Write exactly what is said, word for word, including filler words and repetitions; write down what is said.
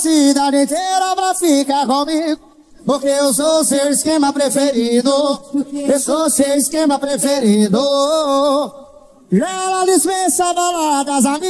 cidade inteira pra ficar comigo, porque eu sou seu esquema preferido. Eu sou seu esquema preferido. Já ela dispensa baladas, amigas.